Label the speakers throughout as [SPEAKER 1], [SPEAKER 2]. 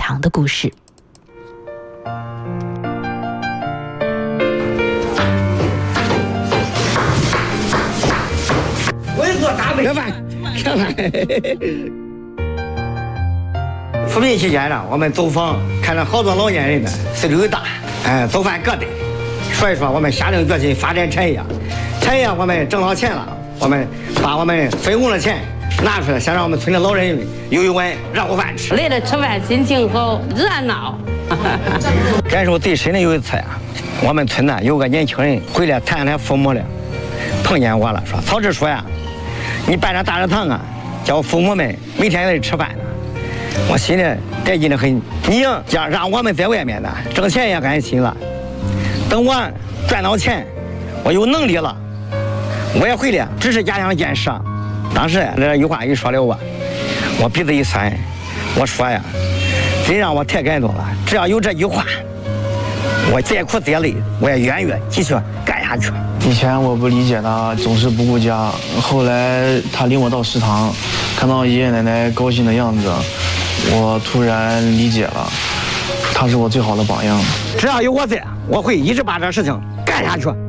[SPEAKER 1] 长的故事。
[SPEAKER 2] 我也做大杯饭，扶贫期间呢，我们走访看到好多老年人呢，岁数又大，走饭各得。所以说，我们下定决心发展产业。产业我们挣到钱了，我们把我们分红的钱拿出来，想让我们村的老人有碗热乎饭吃。
[SPEAKER 3] 来了吃饭心情好，热闹。
[SPEAKER 2] 感受最深的有一次啊，我们村呢有个年轻人回来谈他父母了，碰见我了，说曹志说呀，你办这大食堂啊，叫父母们每天在这吃饭呢。我心里得劲得很。你让我们在外面呢挣钱也安心了，等我赚到钱，我有能力了，我也回来支持家乡建设。当时这句话一说了我鼻子一酸，我说呀，真让我太感动了。只要有这句话，我再苦再累，我也愿意继续干下去。
[SPEAKER 4] 以前我不理解他总是不顾家，后来他领我到食堂，看到爷爷奶奶高兴的样子，我突然理解了，他是我最好的榜样。
[SPEAKER 2] 只要有我在，我会一直把这事情干下去。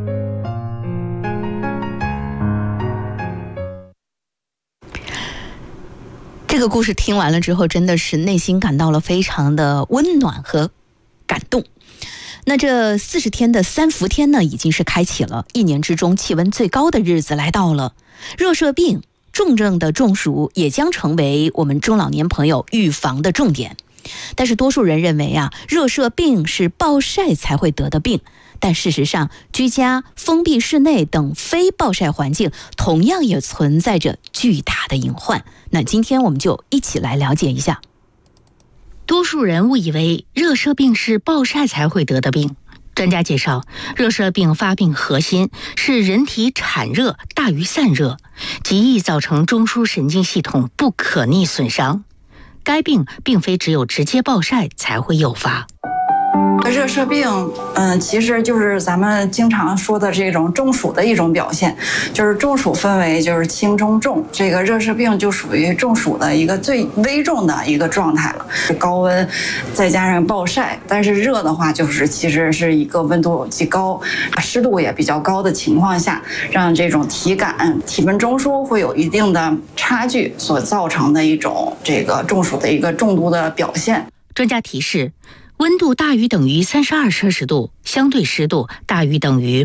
[SPEAKER 1] 这个故事听完了之后，真的是内心感到了非常的温暖和感动。那这40天的3伏天呢，已经是开启了，一年之中气温最高的日子来到了。热射病重症的中暑也将成为我们中老年朋友预防的重点。但是多数人认为啊，热射病是暴晒才会得的病，但事实上，居家、封闭室内等非暴晒环境同样也存在着巨大的隐患。那今天我们就一起来了解一下。
[SPEAKER 5] 多数人误以为热射病是暴晒才会得的病。专家介绍，热射病发病核心是人体产热大于散热，极易造成中枢神经系统不可逆损伤。该病并非只有直接暴晒才会诱发。
[SPEAKER 6] 热射病，其实就是咱们经常说的这种中暑的一种表现，就是中暑分为就是轻中重，这个热射病就属于中暑的一个最危重的一个状态了。高温再加上暴晒，但是热的话就是其实是一个温度极高、湿度也比较高的情况下，让这种体感、体温中枢会有一定的差距，所造成的一种这个中暑的一个重度的表现。
[SPEAKER 5] 专家提示，温度大于等于32摄氏度，相对湿度大于等于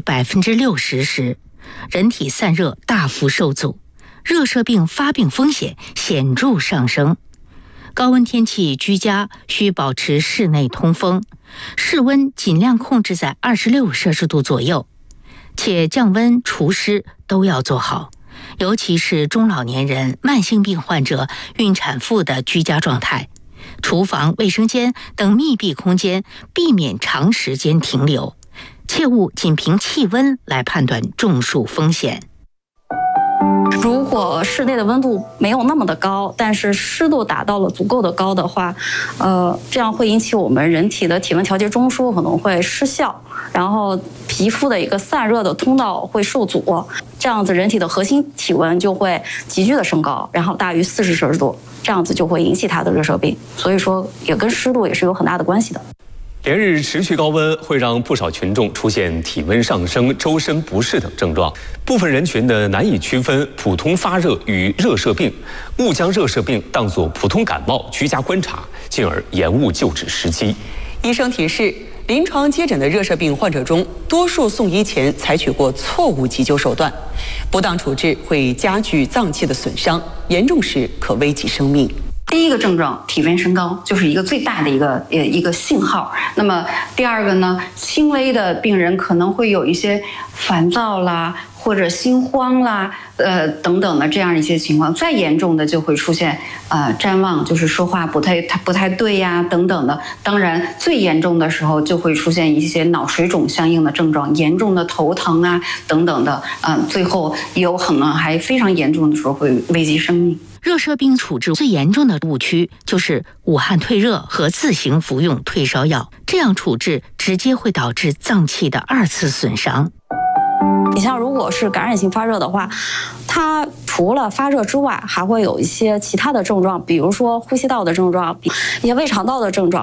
[SPEAKER 5] 60%时，人体散热大幅受阻，热射病发病风险显著上升。高温天气居家需保持室内通风，室温尽量控制在26摄氏度左右，且降温除湿都要做好，尤其是中老年人、慢性病患者、孕产妇的居家状态。厨房、卫生间等密闭空间避免长时间停留，切勿仅凭气温来判断中暑风险。
[SPEAKER 6] 如果室内的温度没有那么的高，但是湿度达到了足够的高的话，这样会引起我们人体的体温调节中枢可能会失效，然后皮肤的一个散热的通道会受阻，这样子人体的核心体温就会急剧的升高，然后大于40摄氏度，这样子就会引起它的热射病。所以说也跟湿度也是有很大的关系的。
[SPEAKER 7] 连日持续高温会让不少群众出现体温上升、周身不适等症状，部分人群呢难以区分普通发热与热射病，误将热射病当作普通感冒居家观察，进而延误救治时机。
[SPEAKER 8] 医生提示，临床接诊的热射病患者中，多数送医前采取过错误急救手段，不当处置会加剧脏器的损伤，严重时可危及生命。
[SPEAKER 6] 第一个症状，体温升高，就是一个最大的一个信号。那么第二个呢，轻微的病人可能会有一些烦躁啦，或者心慌啦，等等的这样一些情况。再严重的就会出现谵妄，就是说话不太对呀，等等的。当然，最严重的时候就会出现一些脑水肿相应的症状，严重的头疼啊等等的。最后有可能还非常严重的时候会危及生命。
[SPEAKER 5] 热射病处置最严重的误区就是捂汗退热和自行服用退烧药，这样处置直接会导致脏器的2次损伤。
[SPEAKER 6] 你像如果是感染性发热的话，它除了发热之外，还会有一些其他的症状，比如说呼吸道的症状，一些胃肠道的症状。